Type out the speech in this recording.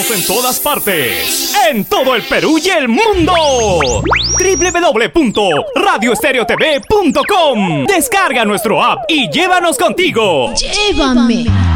En todas partes, en todo el Perú y el mundo. www.radioestereotv.com. Descarga nuestro app y llévanos contigo. Llévame.